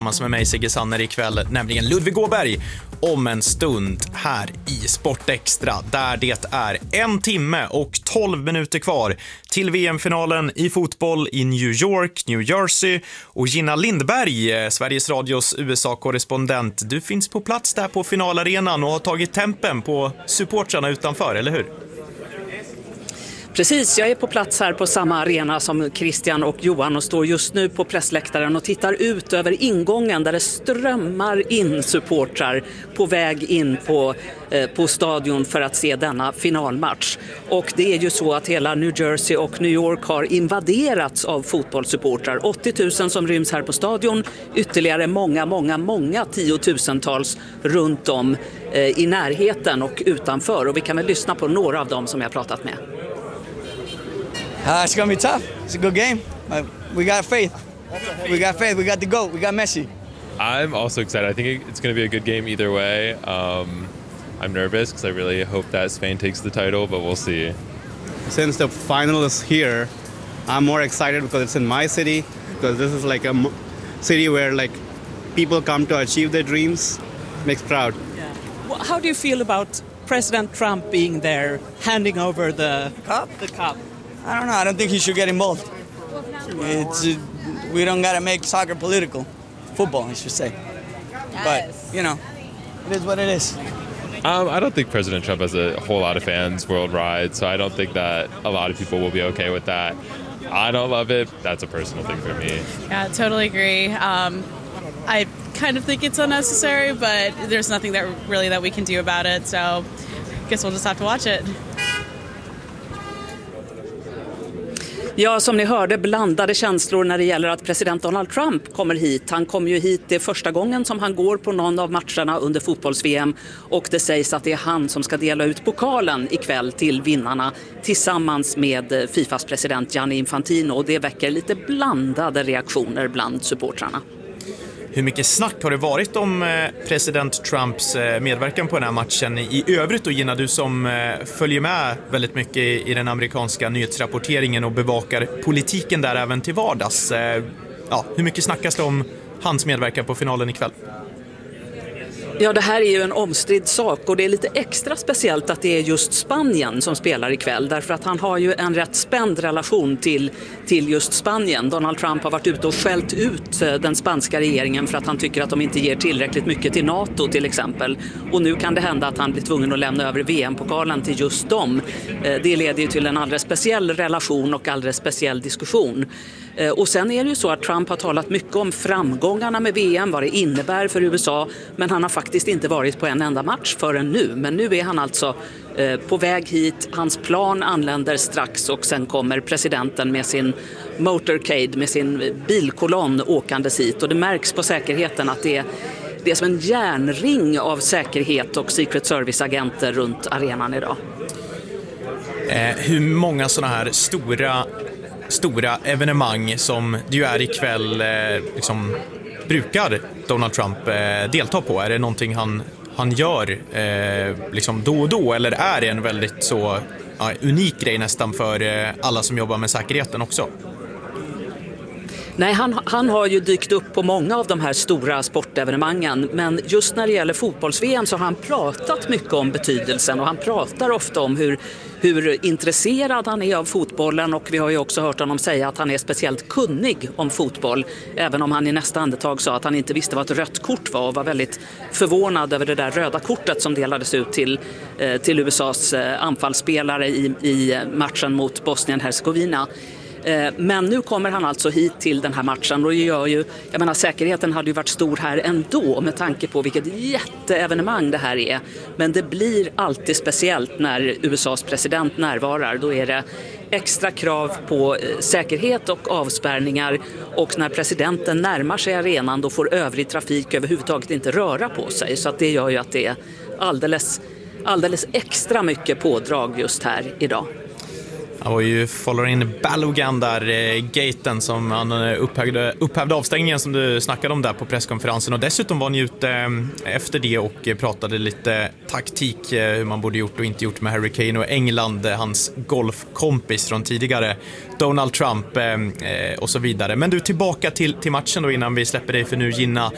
Tillsammans med mig Sigge Sanner ikväll, nämligen Ludvig Åberg, om en stund här i Sportextra, där det är 1 timme och 12 minuter kvar till VM-finalen i fotboll i New York, New Jersey. Och Gina Lindberg, Sveriges Radios USA-korrespondent, du finns på plats där på finalarenan och har tagit tempen på supportrarna utanför, eller hur? Precis, jag är på plats här på samma arena som Christian och Johan och står just nu på pressläktaren och tittar ut över ingången där det strömmar in supportrar på väg in på stadion för att se denna finalmatch. Och det är ju så att hela New Jersey och New York har invaderats av fotbollssupportrar. 80 000 som ryms här på stadion, ytterligare många tiotusentals runt om i närheten och utanför. Och vi kan väl lyssna på några av dem som jag har pratat med. It's going to be tough. It's a good game. We got faith. We got the GOAT. We got Messi. I'm also excited. I think it's going to be a good game either way. I'm nervous because I really hope that Spain takes the title, but we'll see. Since the final is here, I'm more excited because it's in my city, because this is like a city where like people come to achieve their dreams. Makes proud. Yeah. Well, how do you feel about President Trump being there, handing over the cup? I don't know. I don't think he should get involved. We don't got to make soccer political. Football, I should say. Yes. But, you know, it is what it is. I don't think President Trump has a whole lot of fans worldwide, so I don't think that a lot of people will be okay with that. I don't love it. That's a personal thing for me. Yeah, totally agree. I kind of think it's unnecessary, but there's nothing that we can do about it, so I guess we'll just have to watch it. Ja, som ni hörde, blandade känslor när det gäller att president Donald Trump kommer hit. Han kom ju hit det första gången som han går på någon av matcherna under fotbolls-VM. Och det sägs att det är han som ska dela ut pokalen ikväll till vinnarna tillsammans med Fifas president Gianni Infantino. Och det väcker lite blandade reaktioner bland supportrarna. Hur mycket snack har det varit om president Trumps medverkan på den här matchen i övrigt? Och Gina, du som följer med väldigt mycket i den amerikanska nyhetsrapporteringen och bevakar politiken där även till vardags. Hur mycket snackas det om hans medverkan på finalen ikväll? Ja, det här är ju en omstridd sak och det är lite extra speciellt att det är just Spanien som spelar ikväll, därför att han har ju en rätt spänd relation till just Spanien. Donald Trump har varit ute och skällt ut den spanska regeringen för att han tycker att de inte ger tillräckligt mycket till NATO till exempel. Och nu kan det hända att han blir tvungen att lämna över VM-pokalen till just dem. Det leder ju till en alldeles speciell relation och alldeles speciell diskussion. Och sen är det ju så att Trump har talat mycket om framgångarna med VM, vad det innebär för USA, men han har faktiskt inte varit på en enda match förrän nu. Men nu är han alltså på väg hit, hans plan anländer strax och sen kommer presidenten med sin motorcade, med sin bilkolonn åkandes hit. Och det märks på säkerheten att det är som en järnring av säkerhet och Secret Service-agenter runt arenan idag. Hur många sådana här stora evenemang som det ju är ikväll brukar Donald Trump delta på? Är det någonting han gör då och då, eller är det en väldigt så unik grej nästan för alla som jobbar med säkerheten också? Nej, han har ju dykt upp på många av de här stora sportevenemangen, men just när det gäller fotbolls-VM så har han pratat mycket om betydelsen och han pratar ofta om hur intresserad han är av fotbollen, och vi har ju också hört honom säga att han är speciellt kunnig om fotboll, även om han i nästa andetag sa att han inte visste vad ett rött kort var och var väldigt förvånad över det där röda kortet som delades ut till USAs anfallsspelare i matchen mot Bosnien-Hercegovina. Men nu kommer han alltså hit till den här matchen och säkerheten hade ju varit stor här ändå med tanke på vilket jätteevenemang det här är. Men det blir alltid speciellt när USAs president närvarar. Då är det extra krav på säkerhet och avspärrningar, och när presidenten närmar sig arenan då får övrig trafik överhuvudtaget inte röra på sig. Så att det gör ju att det är alldeles extra mycket pådrag just här idag. Det var ju Following Balogun där, gaten som han upphävde avstängningen som du snackade om där på presskonferensen. Och dessutom var han ute efter det och pratade lite taktik, hur man borde gjort och inte gjort med Harry Kane och England, hans golfkompis från tidigare, Donald Trump och så vidare. Men du, tillbaka till matchen då innan vi släpper dig för nu, Gina.